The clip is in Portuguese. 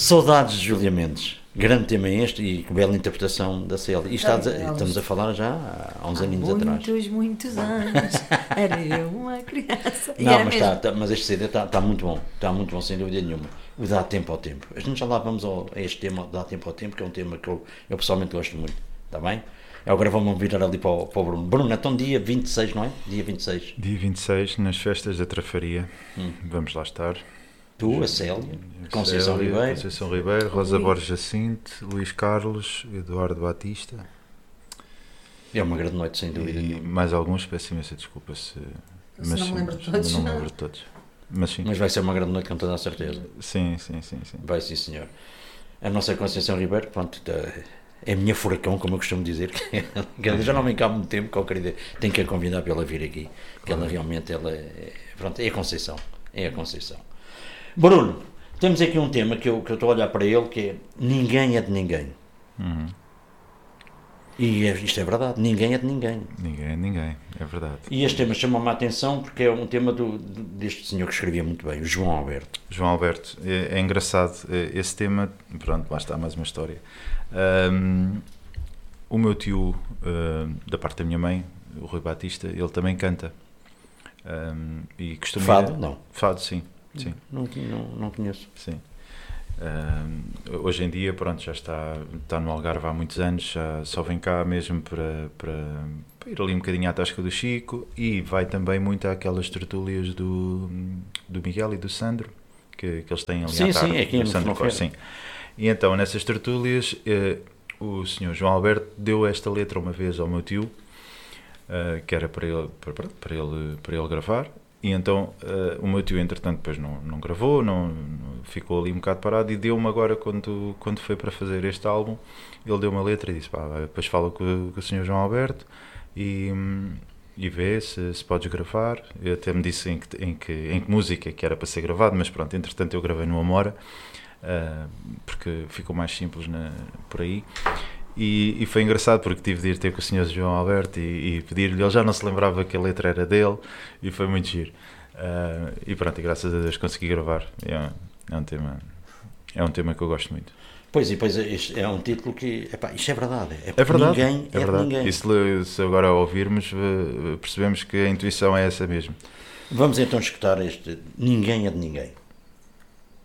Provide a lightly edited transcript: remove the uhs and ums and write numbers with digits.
Saudades de Júlia Mendes. Grande tema este e que bela interpretação da Célia. E estamos a falar já há uns aninhos atrás. Muitos anos. Era eu uma criança. Não, mas este CD está muito bom. Está muito bom, sem dúvida nenhuma. O Dá Tempo ao Tempo. A gente já lá vamos a este tema, Dá Tempo ao Tempo, que é um tema que eu pessoalmente gosto muito. Está bem? Agora vamos virar ali para o Bruno. Bruno, então dia 26, não é? Dia 26. Dia 26, nas festas da Trafaria. Vamos lá estar. Tu, a Célia, Conceição Ribeiro, Rosa Borges Jacinto, Luís Carlos, Eduardo Batista. É uma grande noite, sem dúvida. E mais alguns, peço imensa desculpa mas não me lembro de todos. Não me lembro de todos. Mas vai ser uma grande noite com toda a certeza. Sim. Vai sim, senhor. A nossa Conceição Ribeiro, pronto, é a minha furacão, como eu costumo dizer, que ela já não vem cá há muito tempo, que eu queria, tenho que a convidar para ela vir aqui, que ela realmente é a Conceição. É a Conceição. Bruno, temos aqui um tema que eu estou a olhar para ele, que é Ninguém é de Ninguém. E isto é verdade, ninguém é de ninguém. Ninguém é de ninguém, é verdade. E este tema chama-me a atenção porque é um tema deste senhor que escrevia muito bem, o João Alberto. João Alberto, é engraçado, esse tema, pronto, lá está mais uma história. O meu tio, da parte da minha mãe, o Rui Batista, ele também canta. E costuma Fado? Não. Fado, sim. Não conheço. Sim. Hoje em dia, pronto, já está no Algarve há muitos anos, já só vem cá mesmo para ir ali um bocadinho à Tasca do Chico, e vai também muito àquelas tertúlias do Miguel e do Sandro, que eles têm ali à tarde. Sim, aqui no sim. E então, nessas tertúlias, o senhor João Alberto deu esta letra uma vez ao meu tio, que era para ele gravar. E então o meu tio, entretanto, depois não gravou, não ficou ali um bocado parado, e deu-me agora, quando foi para fazer este álbum, ele deu uma letra e disse, depois fala com o senhor João Alberto e vê se podes gravar. Eu até me disse em que música que era para ser gravado, mas pronto, entretanto eu gravei no Amora, porque ficou mais simples por aí. E foi engraçado porque tive de ir ter com o Sr. João Alberto e pedir-lhe, ele já não se lembrava que a letra era dele, e foi muito giro. E pronto, e graças a Deus consegui gravar. É um tema que eu gosto muito. Pois, isto é um título que, isto é verdade. É verdade. Ninguém é de ninguém. E se agora ouvirmos, percebemos que a intuição é essa mesmo. Vamos então escutar este Ninguém é de Ninguém.